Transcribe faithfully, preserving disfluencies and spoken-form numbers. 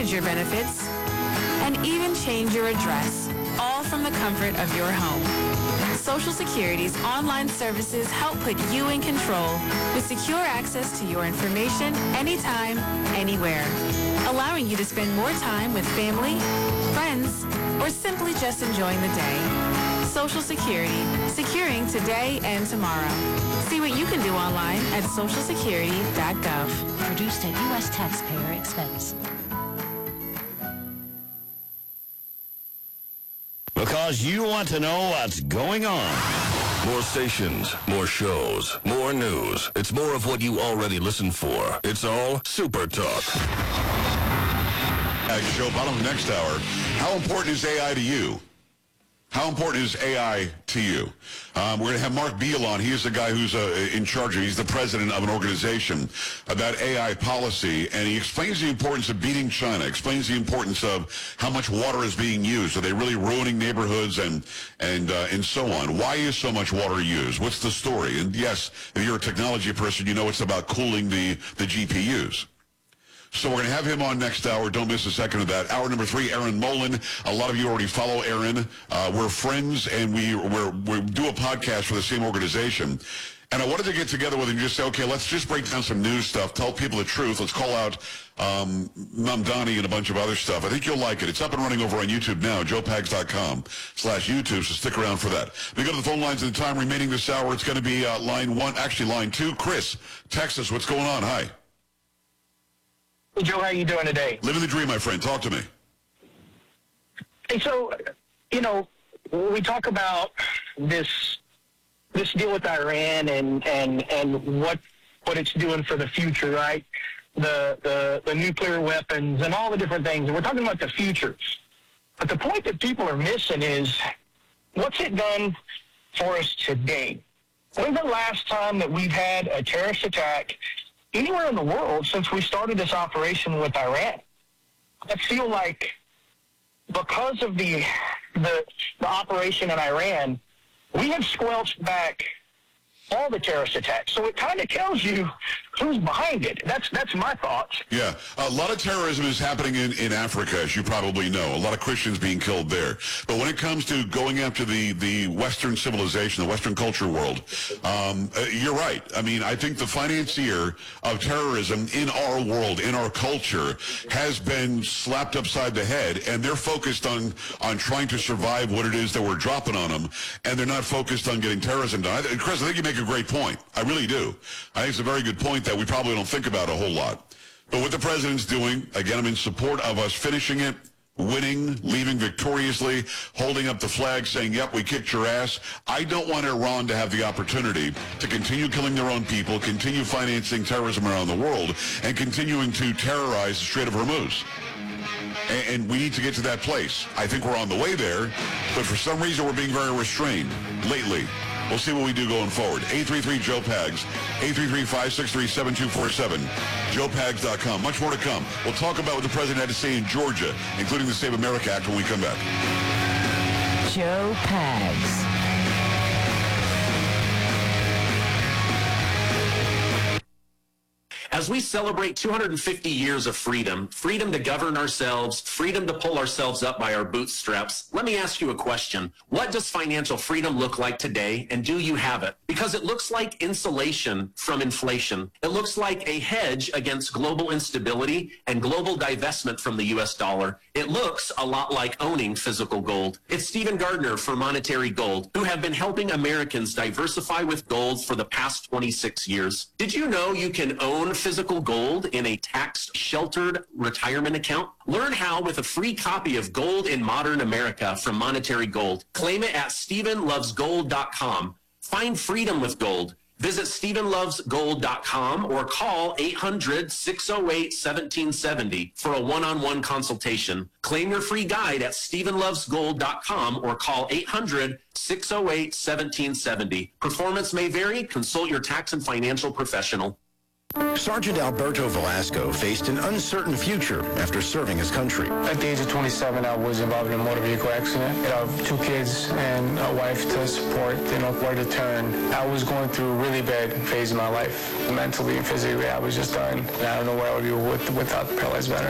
manage your benefits, and even change your address, all from the comfort of your home. Social Security's online services help put you in control with secure access to your information anytime, anywhere, allowing you to spend more time with family, friends, or simply just enjoying the day. Social Security, securing today and tomorrow. See what you can do online at social security dot gov. Produced at U S taxpayer expense. Because you want to know what's going on. More stations, more shows, more news. It's more of what you already listen for. It's all Super Talk. Show bottom of next hour. How important is A I to you? How important is A I to you? Um, we're going to have Mark Beal on. He is the guy who's uh, in charge of, he's the president of an organization about A I policy, and he explains the importance of beating China, explains the importance of how much water is being used. Are they really ruining neighborhoods and and uh, and so on? Why is so much water used? What's the story? And yes, if you're a technology person, you know it's about cooling the, the G P Us. So we're going to have him on next hour. Don't miss a second of that. Hour number three, Aaron Mullen. A lot of you already follow Aaron. Uh, we're friends, and we we're, we do a podcast for the same organization. And I wanted to get together with him and just say, okay, let's just break down some news stuff, tell people the truth. Let's call out um, Mamdani and a bunch of other stuff. I think you'll like it. It's up and running over on YouTube now, joe pags dot com slash YouTube, so stick around for that. We go to the phone lines in the time remaining this hour. It's going to be uh, line one, actually line two. Chris, Texas, what's going on? Hi. Hey, Joe, how you doing today? Living the dream, my friend. Talk to me. Hey, so, you know, we talk about this this deal with Iran and, and, and what what it's doing for the future, right? The, the the nuclear weapons and all the different things. And we're talking about the future. But the point that people are missing is, what's it done for us today? When's the last time that we've had a terrorist attack anywhere in the world since we started this operation with Iran? I feel like because of the, the the operation in Iran, we have squelched back all the terrorist attacks. So it kind of tells you who's behind it. That's that's my thoughts. Yeah, a lot of terrorism is happening in, in Africa, as you probably know. A lot of Christians being killed there. But when it comes to going after the, the Western civilization, the Western culture world, um, uh, you're right. I mean, I think the financier of terrorism in our world, in our culture, has been slapped upside the head, and they're focused on, on trying to survive what it is that we're dropping on them, and they're not focused on getting terrorism done. I, Chris, I think you make a great point. I really do. I think it's a very good point that we probably don't think about a whole lot. But what the president's doing, again, I'm in support of us finishing it, winning, leaving victoriously, holding up the flag, saying, yep, we kicked your ass. I don't want Iran to have the opportunity to continue killing their own people, continue financing terrorism around the world, and continuing to terrorize the Strait of Hormuz. And, and we need to get to that place. I think we're on the way there, but for some reason we're being very restrained lately. We'll see what we do going forward. eight three three, Joe Pags, eight three three, five six three, seven two four seven, joe pags dot com. Much more to come. We'll talk about what the president had to say in Georgia, including the Save America Act, when we come back. Joe Pags. As we celebrate two hundred fifty years of freedom, freedom to govern ourselves, freedom to pull ourselves up by our bootstraps, let me ask you a question. What does financial freedom look like today, and do you have it? Because it looks like insulation from inflation. It looks like a hedge against global instability and global divestment from the U S dollar. It looks a lot like owning physical gold. It's Stephen Gardner for Monetary Gold, who have been helping Americans diversify with gold for the past twenty-six years. Did you know you can own physical gold in a tax-sheltered retirement account? Learn how with a free copy of Gold in Modern America from Monetary Gold. Claim it at stephen loves gold dot com. Find freedom with gold. Visit stephen loves gold dot com or call eight hundred, six oh eight, one seven seven oh for a one-on-one consultation. Claim your free guide at stephen loves gold dot com or call eight hundred, six oh eight, one seven seven oh. Performance may vary. Consult your tax and financial professional. Sergeant Alberto Velasco faced an uncertain future after serving his country. At the age of twenty-seven, I was involved in a motor vehicle accident. I have two kids and a wife to support, you know, where to turn. I was going through a really bad phase of my life. Mentally and physically, I was just done. And I don't know where I would be with, without the paralyzed veteran.